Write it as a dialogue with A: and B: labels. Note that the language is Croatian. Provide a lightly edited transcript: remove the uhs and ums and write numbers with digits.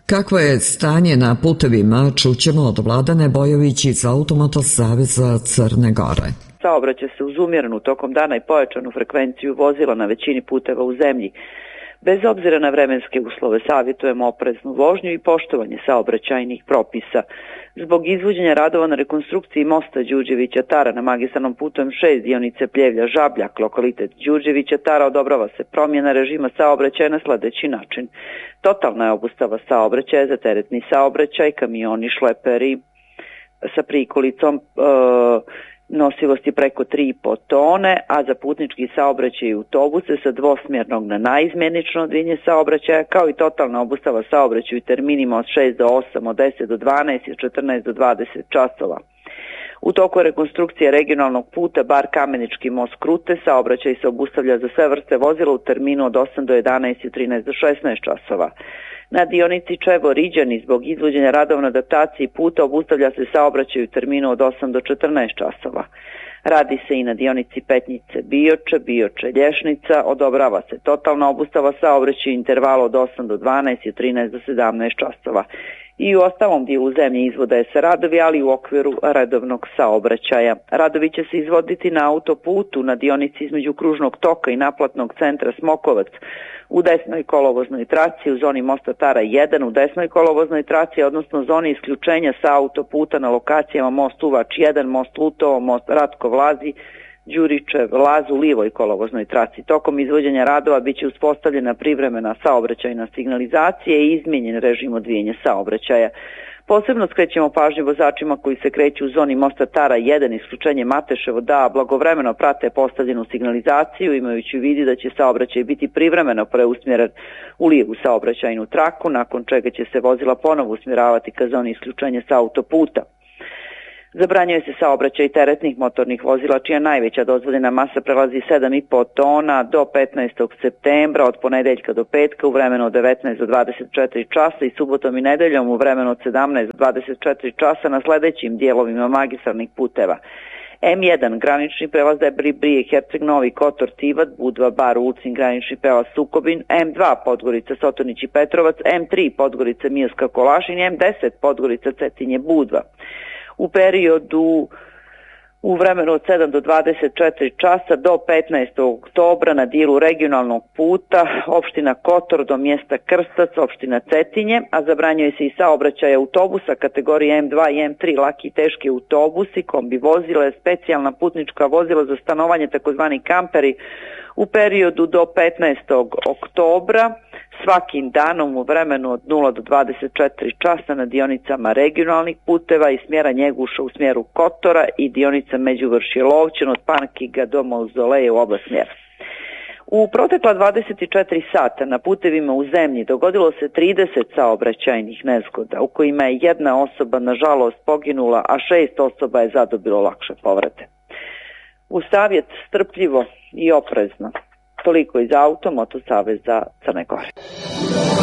A: Kakvo je stanje na putevima, čućemo od Vladane Bojović iz Automoto saveza Crne Gore.
B: Saobraćaj se uz umjerenu tokom dana i pojačanu frekvenciju vozila na većini puteva u zemlji. Bez obzira na vremenske uslove savjetujemo opreznu vožnju i poštovanje saobraćajnih propisa. Zbog izvođenja radova na rekonstrukciji mosta Đurđevića Tara na magistralnom putu M6 dionice Pljevlja-Žabljak, lokalitet Đurđevića Tara, odobrava se promjena režima saobraćaja na sljedeći način. Totalna je obustava saobraćaja za teretni saobraćaj, kamioni, šleperi sa prikolicom nosivosti preko 3,5 tone, a za putnički saobraćaj i autobuse sa dvosmjernog na naizmjenično odvijenje saobraćaja, kao i totalna obustava saobraćaju i terminima od 6 do 8, od 10 do 12 i od 14 do 20 časova. U toku rekonstrukcije regionalnog puta Bar Kamenički most Krute saobraćaj se obustavlja za sve vrste vozila u terminu od 8 do 11 i 13 do 16 časova. Na dionici Čevo-Riđani zbog izvođenja radova na adaptaciji puta obustavlja se saobraćaj u terminu od 8 do 14 časova. Radi se i na dionici Petnice-Bioče, Bioče-Lješnica, odobrava se totalna obustava saobraćaja u intervalu od 8 do 12 i 13 do 17 časova. I u ostalom dijelu zemlje izvode se radovi, ali u okviru redovnog saobraćaja. Radovi će se izvoditi na autoputu na dionici između kružnog toka i naplatnog centra Smokovac u desnoj kolovoznoj traci, u zoni mosta Tara 1 u desnoj kolovoznoj traci, odnosno zoni isključenja sa autoputa na lokacijama most Uvač 1, most Lutovo, most Ratko Vlazi, Đuričev Laz u lijevoj kolovoznoj traci. Tokom izvođenja radova biće uspostavljena privremena saobraćajna signalizacija i izmijenjen režim odvijenja saobraćaja. Posebno skrećemo pažnju vozačima koji se kreću u zoni mosta Tara 1 isključenje Mateševo da blagovremeno prate postavljenu signalizaciju, imajući u vidu da će saobraćaj biti privremeno preusmjeren u lijevu saobraćajnu traku, nakon čega će se vozila ponovo usmjeravati ka zoni isključenja sa autoputa. Zabranjuje se saobraćaj teretnih motornih vozila čija najveća dozvoljena masa prelazi 7,5 tona do 15. septembra od ponedeljka do petka u vremenu od 19 do 24 časa i subotom i nedeljom u vremenu od 17 do 24 časa na sljedećim dijelovima magistralnih puteva. M1 granični prelaz Debri Brije, Herceg Novi, Kotor, Tivat, Budva, Bar, Ulcin, granični prelaz Sukobin, M2 Podgorica, Sotonić i Petrovac, M3 Podgorica, Mijevska, Kolašin, M10 Podgorica, Cetinje, Budva. U periodu u vremenu od 7 do 24 časa do 15. oktobra na dijelu regionalnog puta opština Kotor do mjesta Krstac, opština Cetinje, a zabranjuje se i saobraćaj autobusa kategorije M2 i M3, laki i teški autobusi, kombi vozila, specijalna putnička vozila za stanovanje, takozvani kamperi, u periodu do 15. oktobra svakim danom u vremenu od 0 do 24 časa na dionicama regionalnih puteva i smjera Njeguša u smjeru Kotora i dionica Međuvršje Lovćen od Pankiga do Mauzoleja u oba smjera. U protekla 24 sata na putevima u zemlji dogodilo se 30 saobraćajnih nezgoda u kojima je jedna osoba nažalost poginula, a 6 osoba je zadobilo lakše povrede. U savjet strpljivo i oprezno. Toliko iz Automoto saveza Crne Gore.